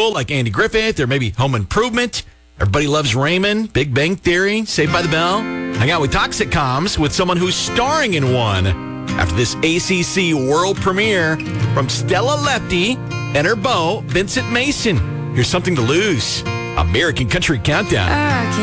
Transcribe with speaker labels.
Speaker 1: show like Andy Griffith or maybe Home Improvement. Everybody loves Raymond, Big Bang Theory, Saved by the Bell. Hang out with Toxicoms with someone who's starring in one after this ACC world premiere from Stella Lefty and her beau, Vincent Mason. Here's Something to Lose. American Country Countdown.